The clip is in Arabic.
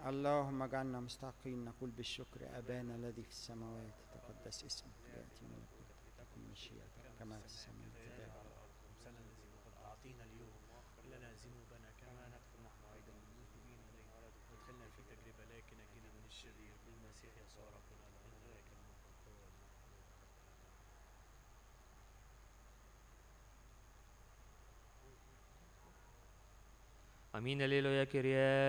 اللهم اجعلنا مستحقين نقول بالشكر: أبانا الذي في السماوات، تقدس اسمك، يأتي ملكوتك، تكن مشيئتك كما في السماء كذلك. خبزنا الذي بغد أعطينا اليوم، لنا ذنوبنا كما نغفر نحن أيضا للمذنبين إلينا، ولا تدخلنا في تجربة لكن نجينا من الشرير، بالمسيح يسوع ربنا، لأن لك الملك والقوة والمجد. Amin, Alleluia, Kyrie.